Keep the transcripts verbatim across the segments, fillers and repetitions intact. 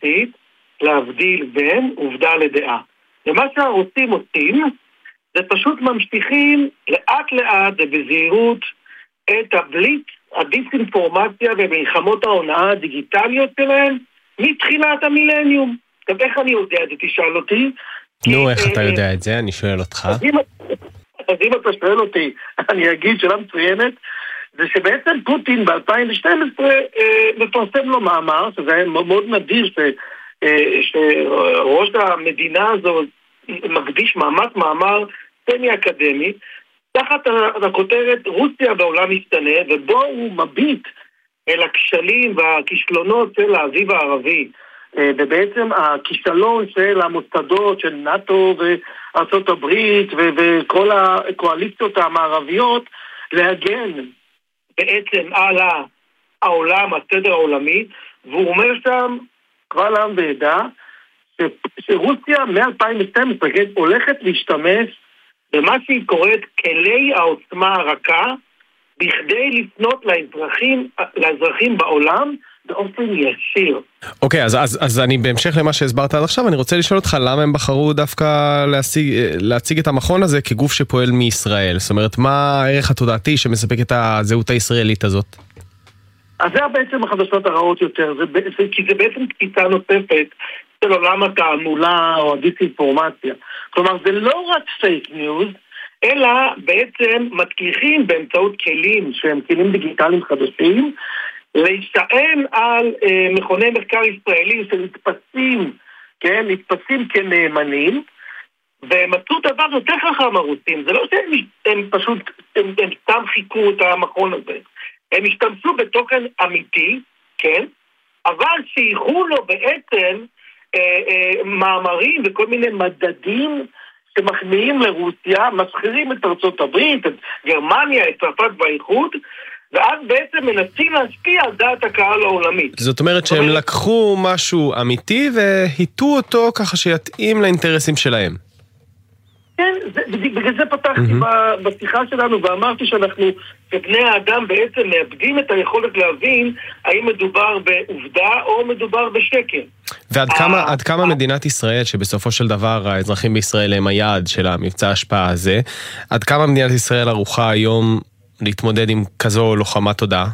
רוסית להבדיל בין עובדה לדעה. ומה שהרוסים עושים, זה פשוט ממשיכים לאט לאט ובזהירות את הבליץ, הדיסאינפורמציה ומלחמות ההונאה הדיגיטליות שלהם מתחילת המילניום. עכשיו איך אני יודע את זה? תשאל אותי. נו, איך אתה יודע את זה? אני שואל אותך. אז אם אתה שואל אותי, אני אגיד שאלה מצוינת, זה שבעצם פוטין ב-אלפיים ושתים עשרה מפרסם לו מאמר, שזה היה מאוד נדיר שראש המדינה הזו מקדיש מאמץ מאמר סמי אקדמי, תחת הכותרת רוסיה בעולם משתנה, ובו הוא מביט אל הכשלים והכישלונות של האביב הערבי, ובעצם הכישלון של המוסדות של נאטו וארצות הברית וכל הקואליציות המערביות להגן בעצם על העולם, הסדר העולמי, והוא אומר שם קבל עם ועדה שרוסיה מ-אלפיים ושתים עשרה הולכת להשתמש במה שהיא קוראת כלי העוצמה הרכה בכדי לפנות לאזרחים, לאזרחים בעולם באופן ישיר. אוקיי, אז, אז, אז אני בהמשך למה שהסברת עד עכשיו, אני רוצה לשאול אותך למה הם בחרו דווקא להציג, להציג את המכון הזה כגוף שפועל מישראל. זאת אומרת, מה הערך התודעתי שמספק את הזהות הישראלית הזאת? אז זה בעצם החדשות הרעות יותר, זה, זה, כי זה בעצם קפיצה נוספת של עולם התעמולה או הדיסאינפורמציה. כלומר, זה לא רק פייק ניוז, אלא בעצם מתקיחים באמצעות כלים שהם כלים דיגיטליים חדשים, להשתען על אה, מכוני מחקר ישראלים שנתפסים, כן, נתפסים כנאמנים, ומצאו דבר יותר חכם הרוסים. זה לא שהם הם פשוט, הם, הם סתם חיכו את המכון הזה. הם השתמשו בתוכן אמיתי, כן, אבל שייכו לו בעצם אה, אה, מאמרים וכל מיני מדדים שמחמיאים לרוסיה, מסחירים את ארצות הברית, את גרמניה, את צרפת והאיחוד, ואז בעצם מנסים להשפיע על דעת הקהל העולמית. זאת אומרת שהם לקחו משהו אמיתי והיטו אותו ככה שיתאים לאינטרסים שלהם. כן, זה, בגלל זה פתחתי mm-hmm. בשיחה שלנו ואמרתי שאנחנו, כבני האדם בעצם מאבדים את היכולת להבין האם מדובר בעובדה או מדובר בשקר. ועד כמה, עד כמה מדינת ישראל, שבסופו של דבר האזרחים בישראל הם היעד של המבצע ההשפעה הזה, עד כמה מדינת ישראל ערוכה היום להתמודד עם כזו לוחמת תודעה?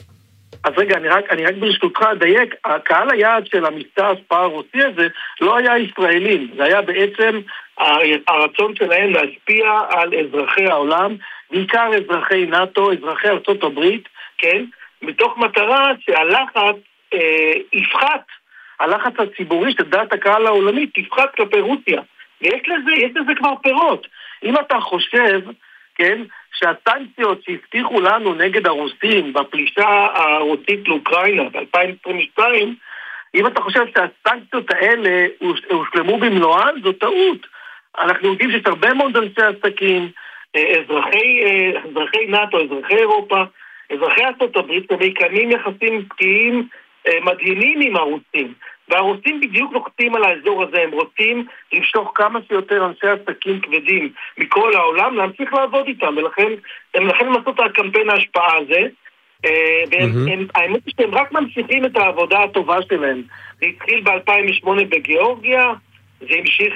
אז רגע, אני רק, אני רק ברשותך אדייק, הקהל היעד של המבצע ההשפעה הרוסי הזה לא היה ישראלים, זה היה בעצם הרצון שלהם להשפיע על אזרחי העולם, בעיקר אזרחי נאטו, אזרחי ארצות הברית, כן? מתוך מטרה שהלחץ אה, יפחת, הלחץ הציבורי של דעת הקהל העולמית תפחת כלפי רוסיה. ויש לזה, יש לזה כבר פירות. אם אתה חושב, כן, שהסנקציות שהבטיחו לנו נגד הרוסים בפלישה הרוסית לאוקראינה ב-אלפיים עשרים ושתיים, אם אתה חושב שהסנקציות האלה הושלמו במלואן, זו טעות. אנחנו יודעים שיש הרבה מאוד אנשי עסקים, אזרחי, אזרחי נאטו, אזרחי אירופה, אזרחי ארצות הברית, ומקיימים יחסים פתיים מדהימים עם הרוסים. והרוסים בדיוק לוחצים על האזור הזה, הם רוצים למשוך כמה שיותר אנשי עסקים כבדים מכל העולם, להמשיך לעבוד איתם, ולכן הם לכן לעשות את הקמפיין ההשפעה הזה, והאמת היא שהם רק ממשיכים את העבודה הטובה שלהם. זה התחיל ב-אלפיים ושמונה בגיאורגיה, זה המשיך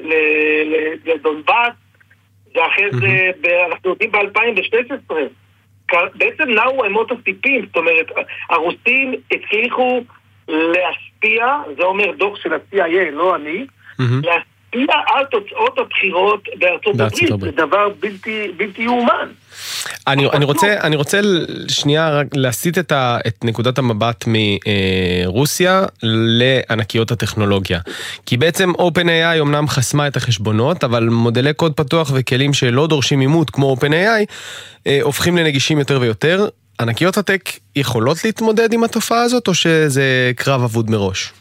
לדונבאס, ואחרי זה אנחנו יודעים ב-אלפיים ושש עשרה. בעצם נעו אמות הסיפים, זאת אומרת, הרוסים הצליחו להשפיע, זה אומר דוח של ה-סי איי איי, לא אני, להשפיע על תוצאות הבחירות בארצות הברית, זה דבר בלתי, בלתי יאומן. אני, אני רוצה, אני רוצה שנייה רק להסיט את, ה, את נקודת המבט מרוסיה לענקיות הטכנולוגיה. כי בעצם OpenAI אומנם חסמה את החשבונות, אבל מודלי קוד פתוח וכלים שלא דורשים אימות כמו OpenAI, הופכים לנגישים יותר ויותר. ענקיות הטק יכולות להתמודד עם התופעה הזאת, או שזה קרב אבוד מראש?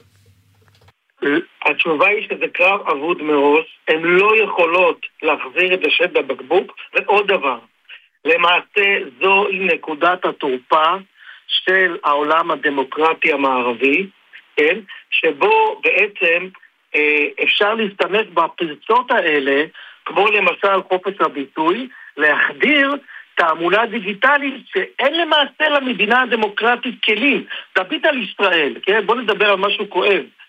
התשובה היא שזה קרב אבוד מראש. הן לא יכולות להחזיר את השד בבקבוק, ועוד דבר. למעשה זוהי נקודת התורפה של העולם הדמוקרטי המערבי, כן? שבו בעצם אה, אפשר להסתמך בפרצות האלה, כמו למשל חופש הביטוי, להחדיר תעמולה דיגיטלית שאין למעשה למדינה הדמוקרטית כלים. תביט על ישראל, כן? בוא נדבר על משהו כואב.